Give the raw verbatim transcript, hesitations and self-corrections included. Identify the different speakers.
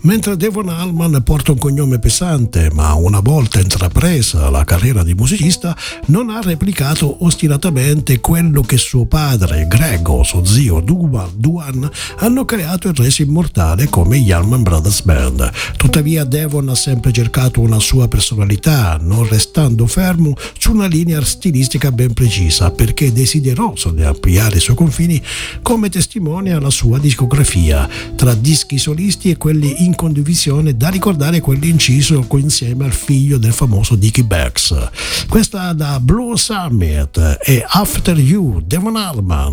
Speaker 1: Mentre Devon Allman porta un cognome pesante, ma una volta intrapresa la carriera di musicista non ha replicato ostinatamente quello che suo padre, Greg, o suo zio Duane hanno creato e reso immortale come gli Allman Brothers Band. Tuttavia Devon ha sempre cercato una sua personalità, non restando fermo su una linea stilistica ben precisa, perché desideroso di ampliare i suoi confini, come testimonia la sua discografia, tra dischi solisti e quelli in condivisione, da ricordare quelli inciso insieme al figlio del famoso Dickie Beggs. Questa da Blue Summit e After You, Devon Allman.